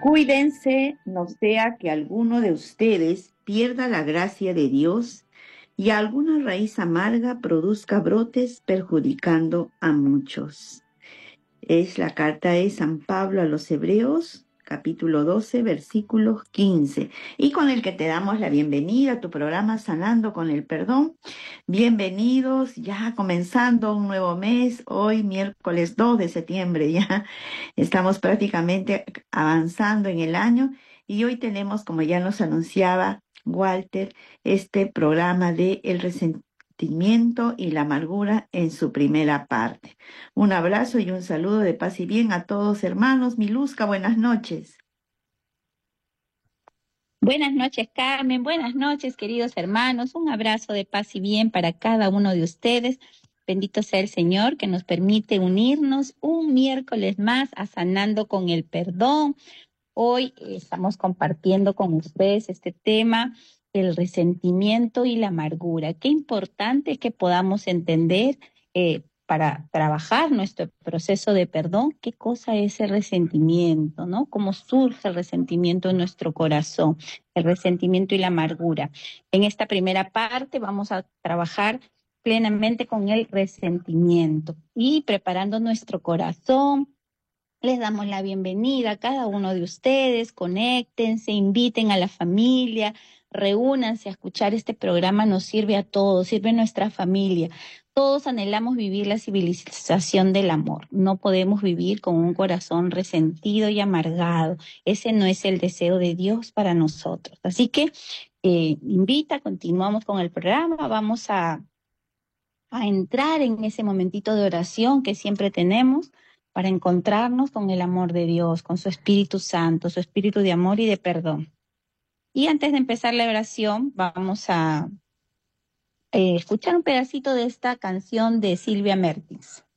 Cuídense, no sea que alguno de ustedes pierda la gracia de Dios y alguna raíz amarga produzca brotes perjudicando a muchos. Es la carta de San Pablo a los Hebreos, capítulo 12, versículos 15, y con el que te damos la bienvenida a tu programa Sanando con el Perdón. Bienvenidos, ya comenzando un nuevo mes, hoy miércoles 2 de septiembre, ya estamos prácticamente avanzando en el año y hoy tenemos, como ya nos anunciaba Walter, este programa de el resentimiento y la amargura en su primera parte. Un abrazo y un saludo de paz y bien a todos hermanos. Miluska, buenas noches. Buenas noches, Carmen. Buenas noches, queridos hermanos. Un abrazo de paz y bien para cada uno de ustedes. Bendito sea el Señor que nos permite unirnos un miércoles más a Sanando con el Perdón. Hoy estamos compartiendo con ustedes este tema, el resentimiento y la amargura. Qué importante que podamos entender para trabajar nuestro proceso de perdón, qué cosa es el resentimiento, ¿no? Cómo surge el resentimiento en nuestro corazón, el resentimiento y la amargura. En esta primera parte vamos a trabajar plenamente con el resentimiento y preparando nuestro corazón. Les damos la bienvenida a cada uno de ustedes, conéctense, inviten a la familia, reúnanse a escuchar este programa, nos sirve a todos, sirve a nuestra familia. Todos anhelamos vivir la civilización del amor. No podemos vivir con un corazón resentido y amargado. Ese no es el deseo de Dios para nosotros. Así que continuamos con el programa, vamos a entrar en ese momentito de oración que siempre tenemos para encontrarnos con el amor de Dios, con su Espíritu Santo, su Espíritu de amor y de perdón. Y antes de empezar la oración, vamos a escuchar un pedacito de esta canción de Silvia Mertins.